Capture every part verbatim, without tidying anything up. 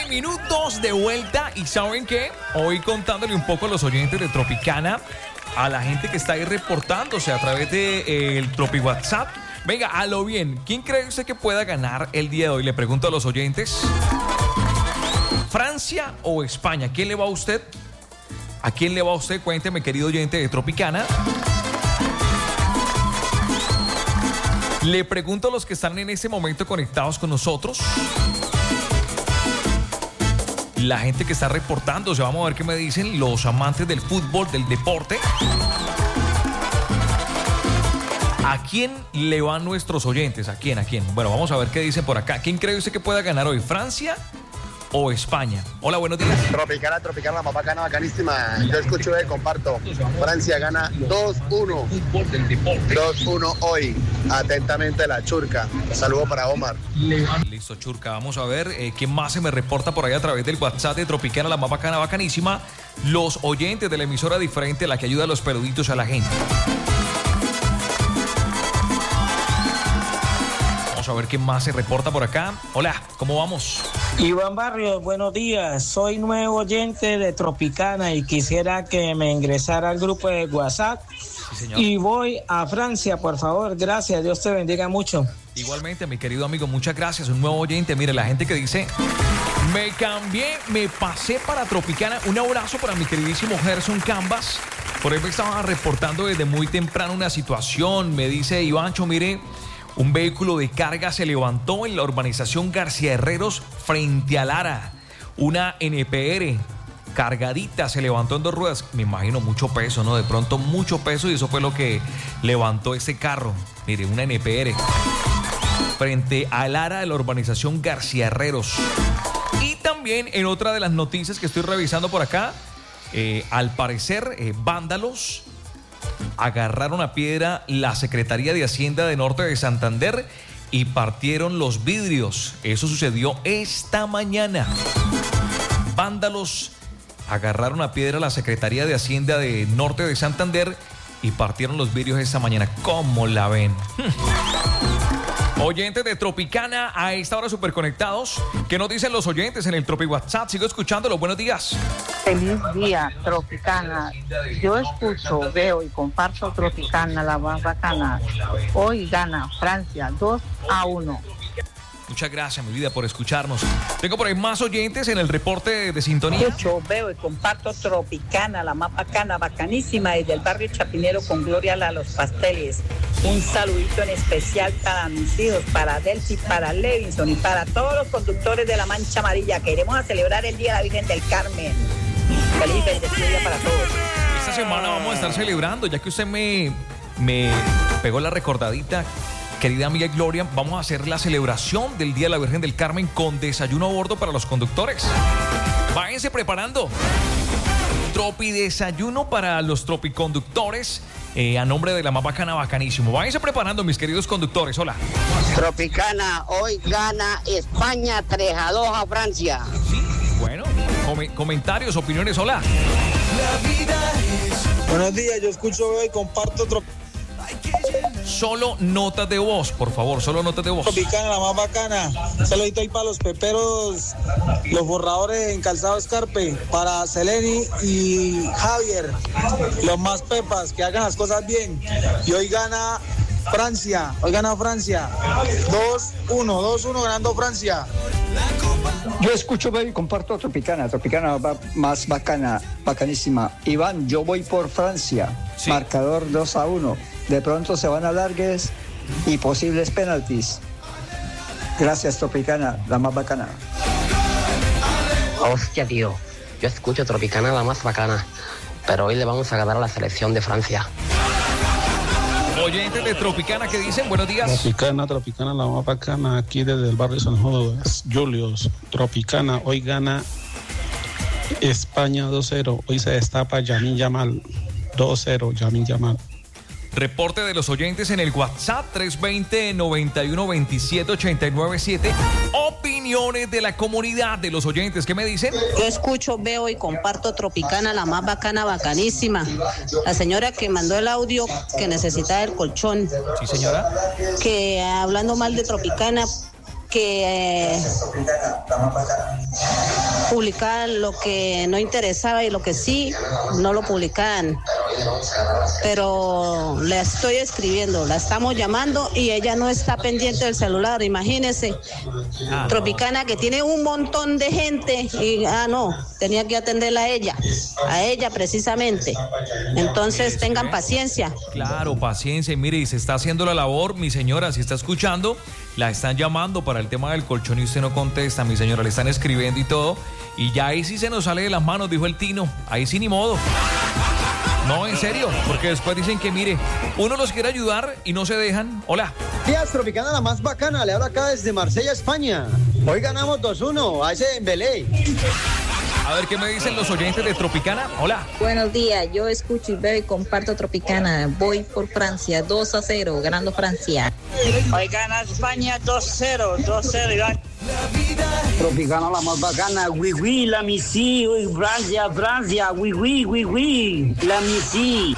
minutos de vuelta. ¿Y saben qué? Hoy contándole un poco a los oyentes de Tropicana, a la gente que está ahí reportándose a través de eh, el Tropi WhatsApp. Venga, a lo bien, ¿quién cree usted que pueda ganar el día de hoy? Le pregunto a los oyentes. ¿Francia o España? ¿Quién le va a usted? ¿A quién le va a usted? Cuénteme, querido oyente de Tropicana. Le pregunto a los que están en este momento conectados con nosotros. La gente que está reportándose, vamos a ver qué me dicen los amantes del fútbol, del deporte. ¿A quién le van nuestros oyentes? ¿A quién? ¿A quién? Bueno, vamos a ver qué dicen por acá. ¿Quién cree usted que pueda ganar hoy? ¿Francia o España? Hola, buenos días. Tropicana, Tropicana, la más bacana, bacanísima. Yo escucho y comparto. Francia gana dos uno. dos uno hoy. Atentamente la Churca. Saludo para Omar. Listo, Churca. Vamos a ver eh, quién más se me reporta por ahí a través del WhatsApp de Tropicana, la más bacana, bacanísima. Los oyentes de la emisora diferente, la que ayuda a los peluditos a la gente. A ver quién más se reporta por acá. Hola, ¿cómo vamos? Iván Barrios, buenos días. Soy nuevo oyente de Tropicana y quisiera que me ingresara al grupo de WhatsApp. Sí, señor. Y voy a Francia, por favor. Gracias, Dios te bendiga mucho. Igualmente, mi querido amigo, muchas gracias. Un nuevo oyente. Mire, la gente que dice, me cambié, me pasé para Tropicana. Un abrazo para mi queridísimo Gerson Canvas. Por ahí me estaba reportando desde muy temprano una situación. Me dice Ivancho, mire, un vehículo de carga se levantó en la urbanización García Herreros frente a Lara. Una N P R cargadita se levantó en dos ruedas. Me imagino mucho peso, ¿no? De pronto mucho peso y eso fue lo que levantó este carro. Mire, una N P R frente a Lara de la urbanización García Herreros. Y también en otra de las noticias que estoy revisando por acá, eh, al parecer eh, vándalos agarraron a piedra la Secretaría de Hacienda de Norte de Santander y partieron los vidrios. Eso sucedió esta mañana. Vándalos agarraron a piedra la Secretaría de Hacienda de Norte de Santander y partieron los vidrios esta mañana. ¿Cómo la ven? Oyentes de Tropicana, a esta hora súper conectados. ¿Qué nos dicen los oyentes en el Tropi WhatsApp? Sigo escuchándolo. Buenos días. Feliz día, Tropicana. Yo escucho, veo y comparto Tropicana, la más bacana. Hoy gana Francia dos a uno. Muchas gracias, mi vida, por escucharnos. Tengo por ahí más oyentes en el reporte de, de sintonía. Escucho, veo y comparto Tropicana, la más bacana, bacanísima, desde el barrio Chapinero con Gloria a los pasteles. Un saludito en especial para mis hijos, para Delphi, para Levinson y para todos los conductores de la Mancha Amarilla. Queremos a celebrar el Día de la Virgen del Carmen. Feliz bendecido día para todos. Esta semana vamos a estar celebrando, ya que usted me, me pegó la recordadita. Querida amiga Gloria, vamos a hacer la celebración del Día de la Virgen del Carmen con desayuno a bordo para los conductores. Váyanse preparando. Tropi desayuno para los tropiconductores eh, a nombre de la más bacana, bacanísimo. Váyanse preparando, mis queridos conductores. Hola. Tropicana, hoy gana España tres a dos a Francia. Sí, bueno, com- comentarios, opiniones, hola. La vida es... Buenos días, yo escucho y comparto Tropicana. Solo notas de voz, por favor, solo notas de voz. Tropicana, la más bacana. Saludito ahí para los peperos, los borradores en Calzado Escarpe, para Seleni y Javier, los más pepas, que hagan las cosas bien. Y hoy gana Francia, hoy gana Francia. dos uno, dos uno ganando Francia. Yo escucho y comparto Tropicana, Tropicana va más bacana, bacanísima. Iván, yo voy por Francia, sí. Marcador dos a uno. De pronto se van a alargues y posibles penaltis. Gracias, Tropicana, la más bacana. Hostia, tío, yo escucho Tropicana, la más bacana, pero hoy le vamos a ganar a la selección de Francia. Oyentes de Tropicana, ¿qué dicen? Buenos días. Tropicana, Tropicana, la más bacana, aquí desde el barrio San Judas. Julius, Tropicana, hoy gana España dos cero. Hoy se destapa Yamin Yamal. dos cero, Yamin Yamal. Reporte de los oyentes en el WhatsApp tres dos cero, nueve uno dos siete, ocho nueve siete. Opiniones de la comunidad, de los oyentes, ¿qué me dicen? Yo escucho, veo y comparto Tropicana, la más bacana, bacanísima. La señora que mandó el audio que necesita el colchón. Sí, señora. Que hablando mal de Tropicana, que... Eh, publicaban lo que no interesaba y lo que sí, no lo publicaban. Pero le estoy escribiendo, la estamos llamando y ella no está pendiente del celular, imagínese. Ah, Tropicana, que tiene un montón de gente y, ah, no, tenía que atenderla a ella, a ella precisamente. Entonces tengan paciencia. Claro, paciencia. Y mire, y se está haciendo la labor, mi señora, si está escuchando, la están llamando para el tema del colchón y usted no contesta, mi señora, le están escribiendo y todo. Y ya ahí sí se nos sale de las manos, dijo el Tino. Ahí sí ni modo. No, en serio, porque después dicen que, mire, uno los quiere ayudar y no se dejan. Hola. Días, Tropicana, la más bacana. Le hablo acá desde Marsella, España. Hoy ganamos dos uno a ese Dembélé. A ver, ¿qué me dicen los oyentes de Tropicana? Hola. Buenos días, yo escucho y veo y comparto Tropicana. Voy por Francia, dos a cero, ganando Francia. Hoy gana España dos cero, dos cero, Iván. Tropicana, la más bacana. Oui, oui, la misi. Hoy Francia, Francia. Oui, oui, oui, oui. La misi.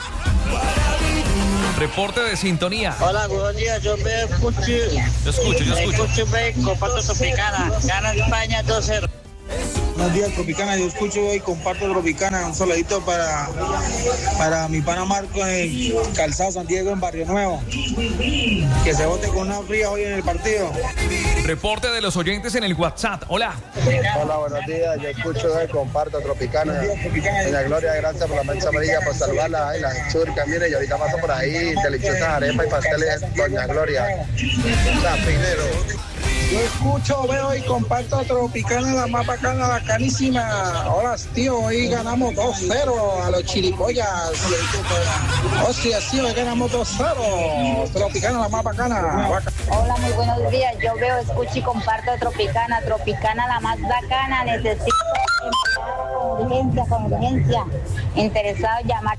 Reporte de sintonía. Hola, buenos días, yo veo, escucho. Yo escucho, yo escucho. Escucho, veo y comparto Tropicana. Gana España dos cero. Buenos días, Tropicana. Yo escucho y comparto Tropicana. Un saludito para, para mi pana Marco en Calzado San Diego, en Barrio Nuevo. Que se vote con una fría hoy en el partido. Reporte de los oyentes en el WhatsApp. Hola. Hola, buenos días. Yo escucho y comparto Tropicana. Doña Gloria, gracias por la mensa amarilla, por saludarla. Ay, las churcas, mire, y ahorita paso por ahí, deliciosas arepas y pasteles, Doña Gloria. Chapinero. Yo escucho, veo y comparto Tropicana, la más bacana, bacanísima. Hola, tío, hoy ganamos dos cero a los chilipollas. Hostia, sí, hoy ganamos dos cero. Tropicana, la más bacana. Hola, muy buenos días. Yo veo, escucho y comparto Tropicana. Tropicana, la más bacana. Necesito con urgencia, con urgencia. Interesado, llamar.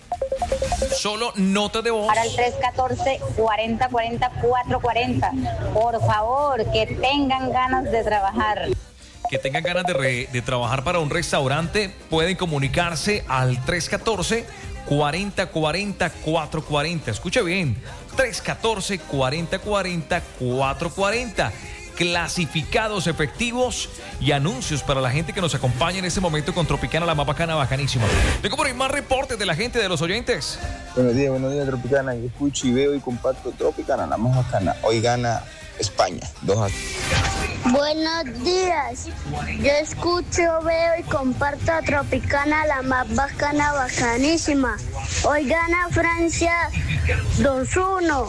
Solo nota de voz. Para el tres uno cuatro, cuarenta, cuarenta, cuatrocientos cuarenta. Por favor, que tengan ganas de trabajar. Que tengan ganas de, re, de trabajar para un restaurante, pueden comunicarse al tres uno cuatro, cuarenta, cuarenta, cuatrocientos cuarenta. Escuche bien, tres uno cuatro, cuarenta, cuarenta, cuatrocientos cuarenta. Clasificados efectivos y anuncios para la gente que nos acompaña en este momento con Tropicana, la más bacana, bacanísima. Tengo por ahí más reportes de la gente, de los oyentes. Buenos días, buenos días, Tropicana. Yo escucho y veo y comparto Tropicana, la más bacana. Hoy gana España, dos a cero. Buenos días. Yo escucho, veo y comparto a Tropicana, la más bacana, bacanísima. Hoy gana Francia dos uno.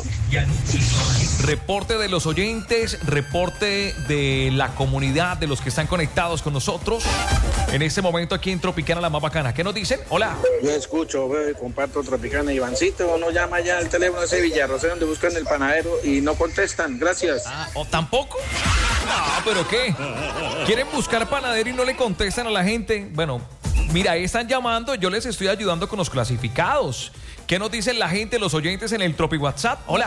Reporte de los oyentes, reporte de la comunidad, de los que están conectados con nosotros en este momento aquí en Tropicana, la más bacana. ¿Qué nos dicen? Hola. Yo escucho, veo y comparto Tropicana. Ivancito, no llama ya al teléfono de ese Villarrosé donde buscan el panadero y no contestan. Gracias. Ah, ¿o tampoco? Ah, ¿pero qué? ¿Quieren buscar panadero y no le contestan a la gente? Bueno, mira, ahí están llamando, yo les estoy ayudando con los clasificados. ¿Qué nos dicen la gente, los oyentes en el Tropi WhatsApp? Hola.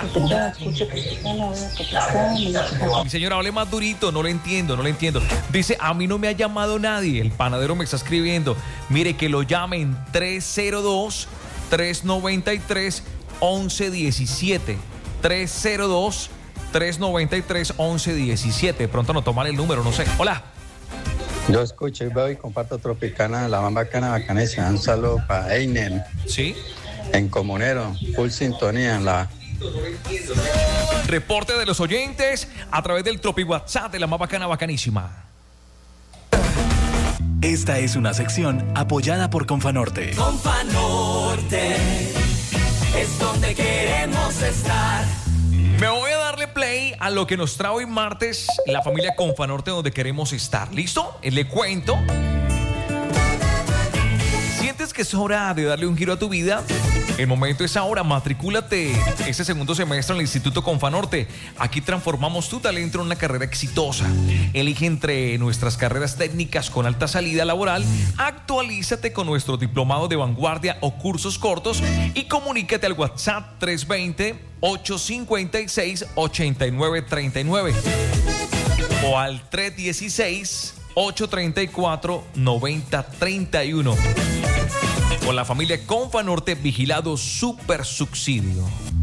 Mi señora, hable más durito, no le entiendo, no le entiendo. Dice, a mí no me ha llamado nadie. El panadero me está escribiendo. Mire, que lo llamen tres cero dos, tres nueve tres, once diecisiete. tres cero dos, tres nueve tres, once diecisiete. Pronto no toman el número, no sé. Hola. Yo escucho y veo y comparto Tropicana, la más bacana, bacanísima. Un saludo para Einer. Sí. En Comunero, full sintonía en la... Reporte de los oyentes a través del Tropi WhatsApp de la más bacana, bacanísima. Esta es una sección apoyada por Confanorte. Confanorte es donde queremos estar. Me voy a darle play a lo que nos trae hoy martes la familia Confanorte, donde queremos estar. ¿Listo? Le cuento. ¿Sientes que es hora de darle un giro a tu vida? El momento es ahora. Matricúlate este segundo semestre en el Instituto Confanorte. Aquí transformamos tu talento en una carrera exitosa. Elige entre nuestras carreras técnicas con alta salida laboral. Actualízate con nuestros diplomados de vanguardia o cursos cortos y comunícate al WhatsApp tres dos cero, ocho cinco seis, ocho nueve tres nueve o al tres uno seis, ocho tres cuatro, nueve cero tres uno. Con la familia Confanorte, vigilado super subsidio.